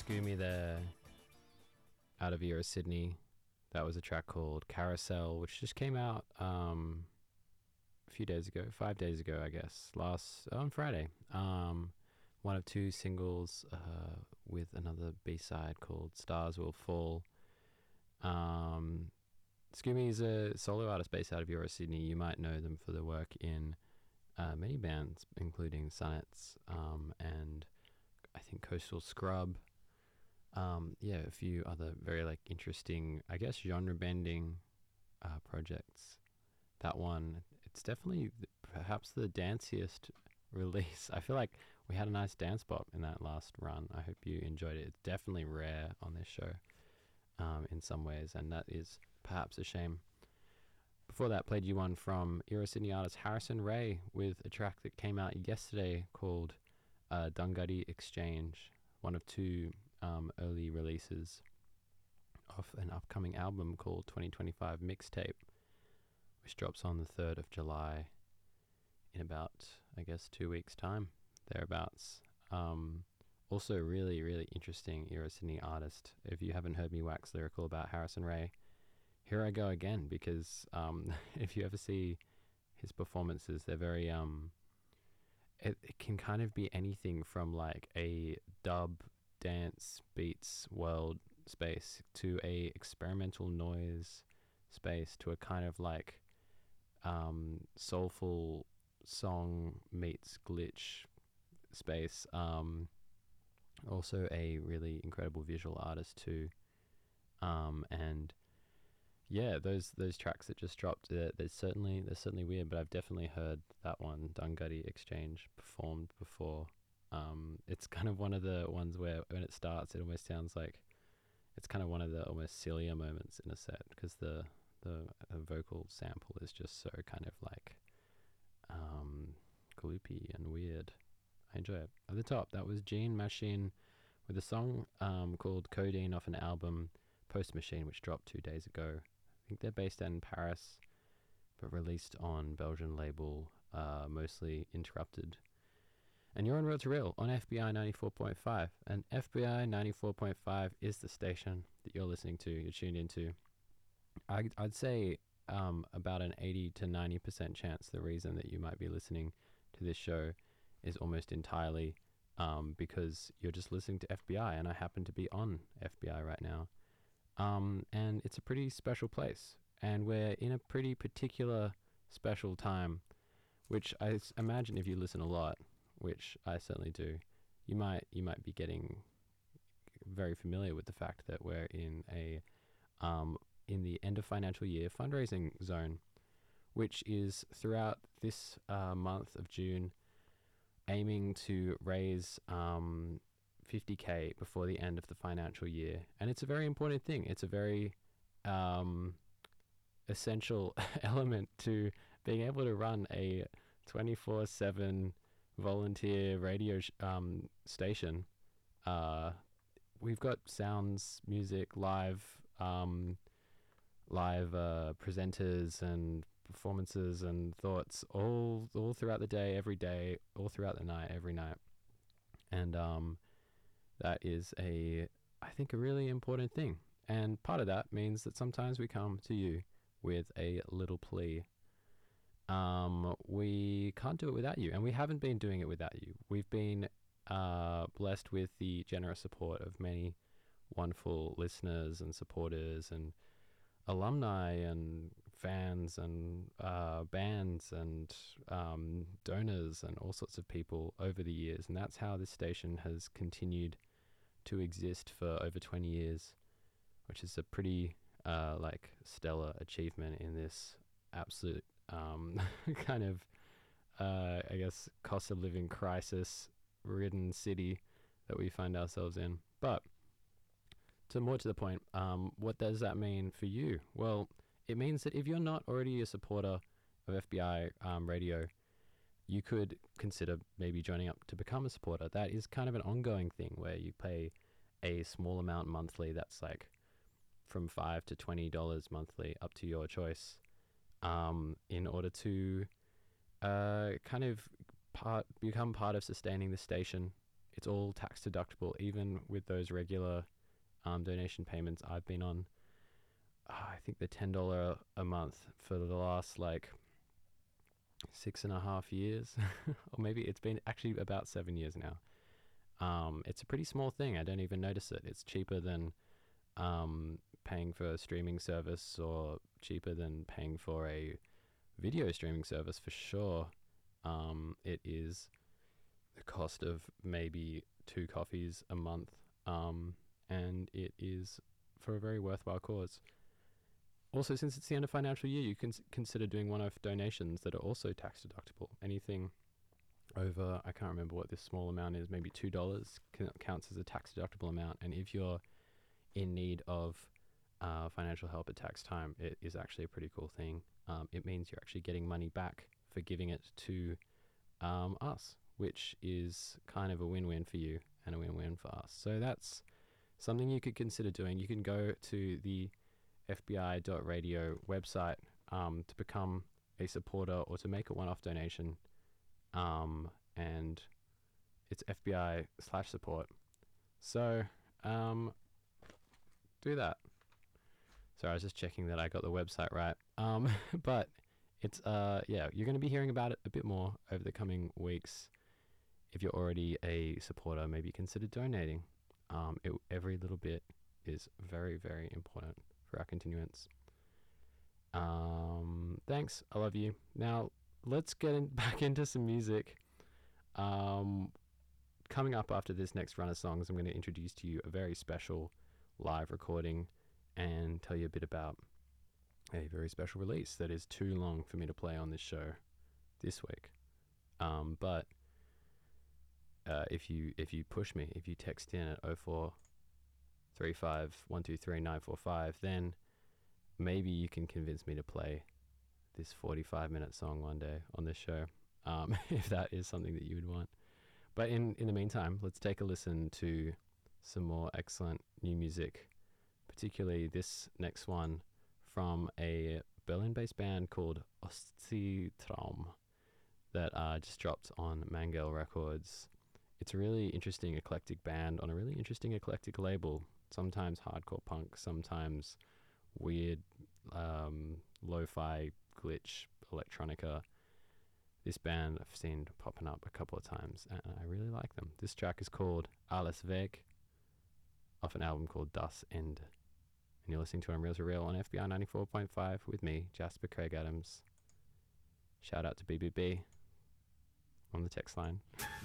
Scoomy there out of Era Sydney. That was a track called Carousel, which just came out a few days ago, 5 days ago, I guess, on Friday. One of two singles with another B-side called Stars Will Fall. Scoomy is a solo artist based out of Euro Sydney. You might know them for their work in many bands, including Sonnets and I think Coastal Scrub. A few other very interesting, I guess, genre-bending projects. That one, it's definitely perhaps the danciest release. I feel like we had a nice dance pop in that last run. I hope you enjoyed it. It's definitely rare on this show in some ways, and that is perhaps a shame. Before that, played you one from Euro Sydney artist Harrison Ray with a track that came out yesterday called Dunguddy Exchange, one of two early releases of an upcoming album called 2025 Mixtape, which drops on the 3rd of July in about, I guess, 2 weeks' time, thereafter. Also really, really interesting Euro Sydney artist. If you haven't heard me wax lyrical about Harrison Ray, here I go again, because if you ever see his performances, they're very... It can kind of be anything from like a dub dance beats world space to a experimental noise space to a kind of like soulful song meets glitch space. Also a really incredible visual artist too. And yeah, those tracks that just dropped, they're certainly weird, but I've definitely heard that one, Dunguddy Exchange, performed before. It's kind of one of the ones where when it starts, it almost sounds like it's kind of one of the almost sillier moments in a set, because the vocal sample is just so kind of like gloopy and weird. I enjoy it. At the top, that was Gene Machine with a song called Codeine off an album Post Machine, which dropped 2 days ago. I think they're based in Paris, but released on Belgian label Mostly Interrupted. And you're on Real to Real on FBI 94.5, and FBI 94.5 is the station that you're listening to, you're tuned into. I'd say about an 80 to 90% chance the reason that you might be listening to this show is almost entirely because you're just listening to FBI, and I happen to be on FBI right now. And it's a pretty special place, and we're in a pretty particular special time, which I imagine if you listen a lot, which I certainly do, you might be getting very familiar with the fact that we're in the end of financial year fundraising zone, which is throughout this month of June aiming to raise 50k before the end of the financial year. And it's a very important thing. It's a very essential element to being able to run a 24/7 volunteer radio station. We've got sounds, music, live presenters and performances and thoughts all throughout the day, all throughout the night, every night. And that is I think a really important thing. And part of that means that sometimes we come to you with a little plea. We can't do it without you, and we haven't been doing it without you. We've been blessed with the generous support of many wonderful listeners and supporters and alumni and fans and bands and donors and all sorts of people over the years. And that's how this station has continued to exist for over 20 years, which is a pretty stellar achievement in this absolute kind of I guess cost of living crisis ridden city that we find ourselves in. But more to the point, what does that mean for you? Well, it means that if you're not already a supporter of FBI radio, you could consider maybe joining up to become a supporter. That is kind of an ongoing thing where you pay a small amount monthly. That's like from $5 to $20 monthly, up to your choice, in order to kind of become part of sustaining the station it's all tax deductible, even with those regular donation payments I've been on. I think the $10 a month for the last like 6.5 years, or maybe it's been actually about 7 years now. It's a pretty small thing. I don't even notice it. It's cheaper than paying for a streaming service, or cheaper than paying for a video streaming service for sure. It is the cost of maybe 2 coffees a month, and it is for a very worthwhile cause. Also, since it's the end of financial year, you can consider doing one-off donations that are also tax deductible. Anything over, I can't remember what this small amount is, maybe $2 counts as a tax deductible amount. And if you're in need of financial help at tax time, it is actually a pretty cool thing. It means you're actually getting money back for giving it to us, which is kind of a win-win for you and a win-win for us. So that's something you could consider doing. You can go to the FBI.radio website to become a supporter or to make a one-off donation, and it's FBI/support. So do that. Sorry, I was just checking that I got the website right. But it's yeah, you're going to be hearing about it a bit more over the coming weeks. If you're already a supporter, maybe consider donating. Every little bit is very, very important for our continuance. Thanks. I love you. Now, let's get back into some music. Coming up after this next run of songs, I'm going to introduce to you a very special live recording and tell you a bit about a very special release that is too long for me to play on this show this week. But if you push me, if you text in at 0435 123 945, then maybe you can convince me to play this 45-minute song one day on this show, if that is something that you would want. But in the meantime, let's take a listen to some more excellent new music, particularly this next one from a Berlin-based band called Ostseetraum that just dropped on Mangel Records. It's a really interesting eclectic band on a really interesting eclectic label. Sometimes hardcore punk, sometimes weird lo-fi glitch electronica. This band I've seen popping up a couple of times and I really like them. This track is called Alles Weg, off an album called Das Ende. And you're listening to Unreal to Real on FBI 94.5 with me, Jasper Craig Adams. Shout out to BBB on the text line.